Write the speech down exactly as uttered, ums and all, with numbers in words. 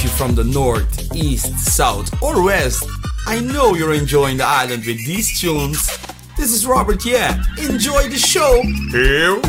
you from the north, east, south, or west. I know you're enjoying the island with these tunes. This is Robert, yeah. Enjoy the show. Here